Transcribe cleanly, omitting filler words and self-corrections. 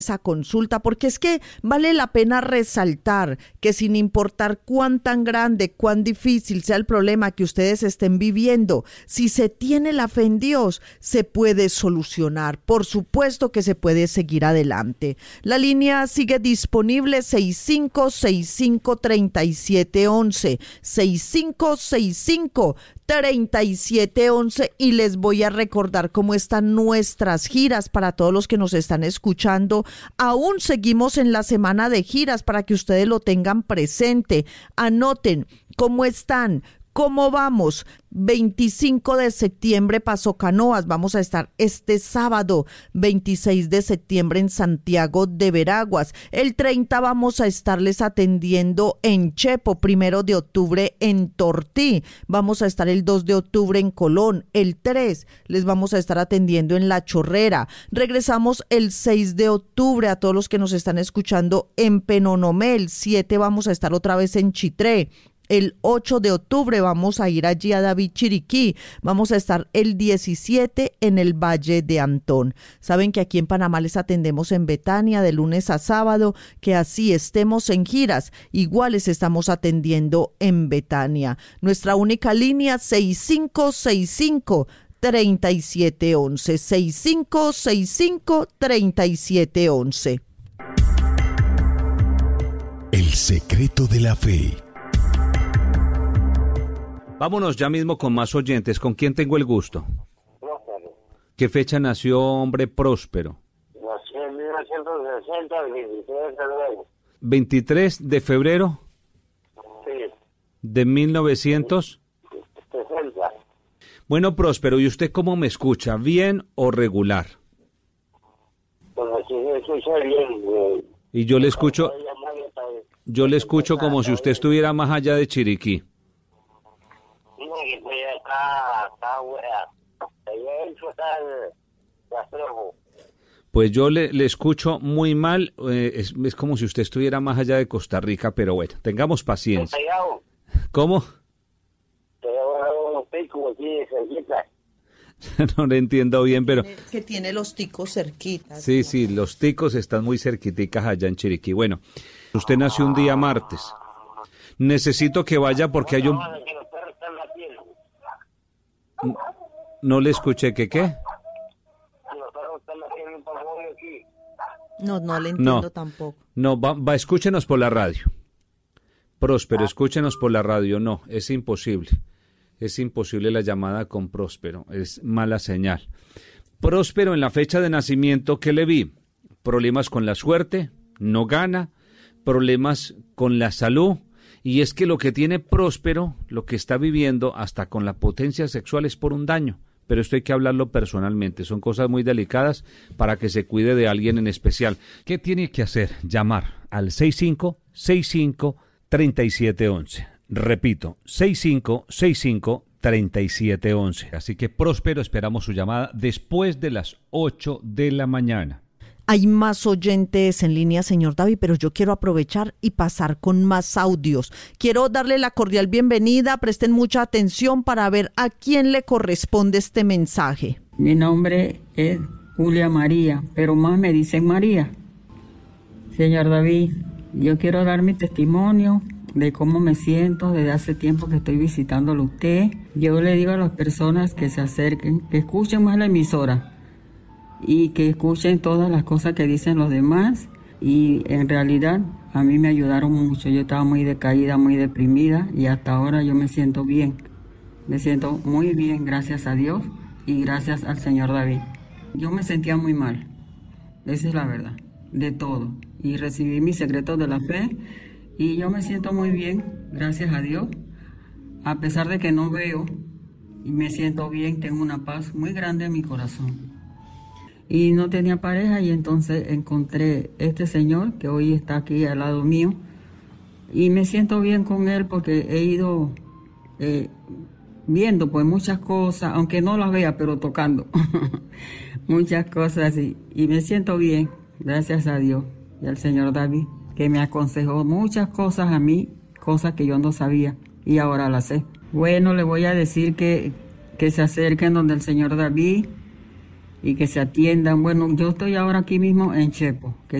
esa consulta, porque es que vale la pena resaltar que sin importar cuán tan grande, cuán difícil sea el problema que ustedes estén viviendo, si se tiene la fe en Dios, se puede solucionar. Por supuesto que se puede seguir adelante. La línea sigue disponible 6565-3711, 6565-3711, y les voy a recordar cómo están nuestras giras para todos los que nos están escuchando. Aún seguimos en la semana de giras para que ustedes lo tengan presente. Anoten cómo están, cómo vamos. 25 de septiembre Paso Canoas, vamos a estar este sábado 26 de septiembre en Santiago de Veraguas. El 30 vamos a estarles atendiendo en Chepo, 1 de octubre en Tortí, vamos a estar el 2 de octubre en Colón, el 3 les vamos a estar atendiendo en La Chorrera. Regresamos el 6 de octubre a todos los que nos están escuchando en Penonomé, el 7 vamos a estar otra vez en Chitré. El 8 de octubre vamos a ir allí a David Chiriquí. Vamos a estar el 17 en el Valle de Antón. Saben que aquí en Panamá les atendemos en Betania de lunes a sábado, que así estemos en giras, igual les estamos atendiendo en Betania. Nuestra única línea 6565-3711, 6565-3711. El secreto de la fe. Vámonos ya mismo con más oyentes. ¿Con quién tengo el gusto? Próspero. ¿Qué fecha nació, hombre Próspero? Nació en 1960, el 23 de febrero. 23 de febrero Sí, de 1960. Bueno, Próspero, ¿y usted cómo me escucha? ¿Bien o regular? Pues aquí me escucha bien. Y yo le escucho como si usted estuviera más allá de Chiriquí. No, que estoy acá, allá dentro está el Rastrojo. Pues yo le escucho muy mal, es como si usted estuviera más allá de Costa Rica, pero bueno, tengamos paciencia. Pegado, ¿Cómo? unos picos aquí cerquita. No le entiendo bien, pero... Que tiene los ticos cerquitas. Sí, sí, los ticos están muy cerquiticas allá en Chiriquí. Bueno, usted nació un día martes. Necesito que vaya porque hay un... Que los perros están latiendo. No le escuché, ¿qué? Que los perros están latiendo un poco aquí. No le entiendo tampoco. No, va, escúchenos por la radio. Próspero, escúchenos por la radio. No, es imposible. Es imposible la llamada con Próspero. Es mala señal. Próspero, en la fecha de nacimiento, ¿qué le vi? Problemas con la suerte, no gana, problemas con la salud. Y es que lo que tiene Próspero, lo que está viviendo hasta con la potencia sexual es por un daño. Pero esto hay que hablarlo personalmente. Son cosas muy delicadas para que se cuide de alguien en especial. ¿Qué tiene que hacer? Llamar al 6565-3711. Repito, 6565-3711. Así que Próspero, esperamos su llamada después de las 8 de la mañana. Hay más oyentes en línea, señor David, pero yo quiero aprovechar y pasar con más audios. Quiero darle la cordial bienvenida, presten mucha atención para ver a quién le corresponde este mensaje. Mi nombre es Julia María, pero más me dicen María. Señor David, yo quiero dar mi testimonio de cómo me siento desde hace tiempo que estoy visitándolo a usted. Yo le digo a las personas que se acerquen, que escuchen más la emisora y que escuchen todas las cosas que dicen los demás, y en realidad a mí me ayudaron mucho. Yo estaba muy decaída, muy deprimida, y hasta ahora yo me siento bien. Me siento muy bien, gracias a Dios y gracias al señor David. Yo me sentía muy mal, esa es la verdad, de todo, y recibí mis secretos de la fe y yo me siento muy bien, gracias a Dios, a pesar de que no veo, y me siento bien, tengo una paz muy grande en mi corazón. Y no tenía pareja, y entonces encontré este señor que hoy está aquí al lado mío, y me siento bien con él porque he ido viendo pues muchas cosas, aunque no las vea, pero tocando muchas cosas, y me siento bien, gracias a Dios y al señor David, que me aconsejó muchas cosas a mí, cosas que yo no sabía y ahora las sé. Bueno, le voy a decir que se acerquen donde el señor David, y que se atiendan. Bueno, yo estoy ahora aquí mismo en Chepo, que